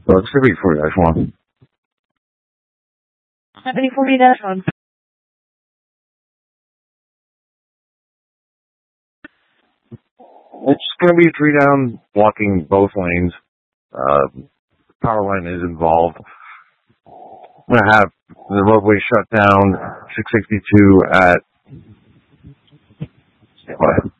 So it's going to be 40-1. 7040-1. It's going to be 3 down, blocking both lanes. Power line is involved. I'm going to have the roadway shut down, 662 at...